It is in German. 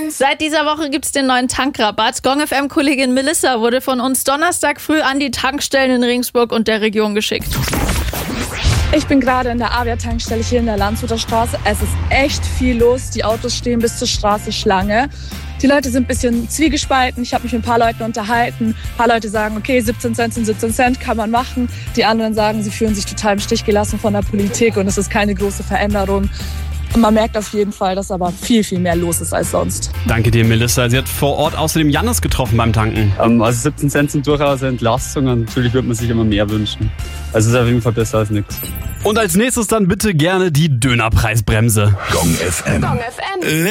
Seit dieser Woche gibt's den neuen Tankrabatt. Gong FM-Kollegin Melissa wurde von uns Donnerstag früh an die Tankstellen in Regensburg und der Region geschickt. Ich bin gerade in der Avia-Tankstelle hier in der Landshuter Straße. Es ist echt viel los. Die Autos stehen bis zur Straße Schlange. Die Leute sind ein bisschen zwiegespalten. Ich habe mich mit ein paar Leuten unterhalten. Ein paar Leute sagen, okay, 17 Cent sind 17 Cent, kann man machen. Die anderen sagen, sie fühlen sich total im Stich gelassen von der Politik und es ist keine große Veränderung. Und man merkt auf jeden Fall, dass aber viel, viel mehr los ist als sonst. Danke dir, Melissa. Sie hat vor Ort außerdem Jannis getroffen beim Tanken. Also 17 Cent sind durchaus eine Entlastung und natürlich würde man sich immer mehr wünschen. Also es ist auf jeden Fall besser als nichts. Und als nächstes dann bitte gerne die Dönerpreisbremse. Gong FM.